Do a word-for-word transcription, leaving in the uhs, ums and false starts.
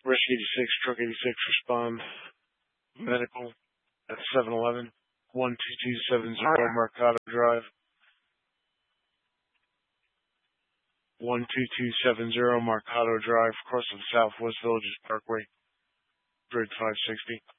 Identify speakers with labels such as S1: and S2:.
S1: Risk eighty-six, Truck eighty-six, respond. Medical at seven eleven, one two two seven zero Mercado Drive. one two two seven zero Mercado Drive, across the Southwest Villages Parkway, Bridge five sixty.